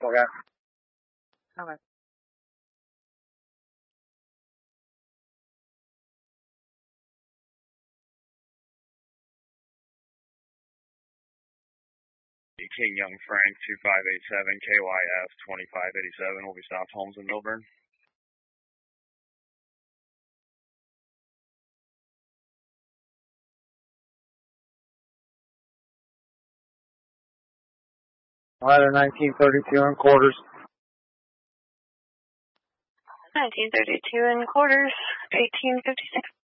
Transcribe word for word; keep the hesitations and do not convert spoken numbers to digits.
Okay. Okay. King Young Frank, two five eight seven, K Y F twenty-five eighty-seven, will be stopped Holmes in Milburn. Ladder nineteen thirty-two in quarters. nineteen thirty-two in quarters, eighteen fifty-six.